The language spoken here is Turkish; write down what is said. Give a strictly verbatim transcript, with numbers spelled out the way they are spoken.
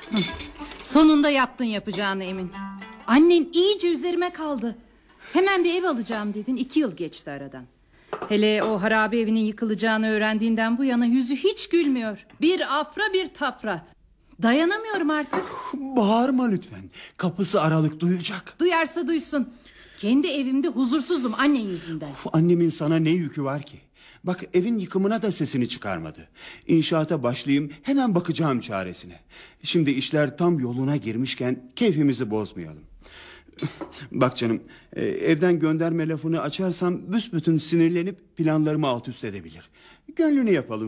Sonunda yaptın yapacağını Emin. Annen iyice üzerime kaldı. Hemen bir ev alacağım dedin. İki yıl geçti aradan. Hele o harabe evinin yıkılacağını öğrendiğinden bu yana yüzü hiç gülmüyor. Bir afra bir tafra. Dayanamıyorum artık. Bağırma lütfen. Kapısı aralık, duyacak. Duyarsa duysun. Kendi evimde huzursuzum annen yüzünden. Uf, annemin sana ne yükü var ki? Bak, evin yıkımına da sesini çıkarmadı. İnşaata başlayayım, hemen bakacağım çaresine. Şimdi işler tam yoluna girmişken keyfimizi bozmayalım. Bak canım, evden gönderme lafını açarsam büsbütün sinirlenip planlarımı alt üst edebilir. Gönlünü yapalım.